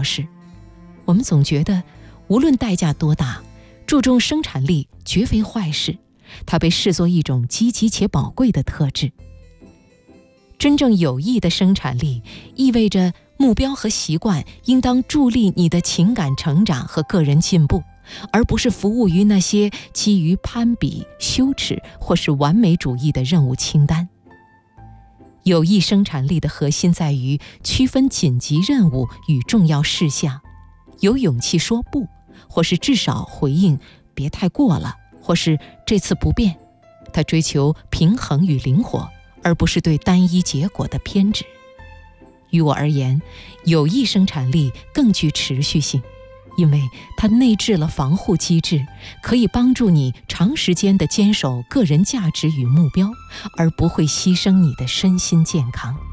是，我们总觉得无论代价多大，注重生产力绝非坏事，它被视作一种积极且宝贵的特质。真正有益的生产力意味着目标和习惯应当助力你的情感成长和个人进步，而不是服务于那些基于攀比、羞耻或是完美主义的任务清单。有益生产力的核心在于区分紧急任务与重要事项，有勇气说不，或是至少回应别太过了，或是这次不变。它追求平衡与灵活，而不是对单一结果的偏执。于我而言，有益生产力更具持续性，因为它内置了防护机制，可以帮助你长时间地坚守个人价值与目标，而不会牺牲你的身心健康。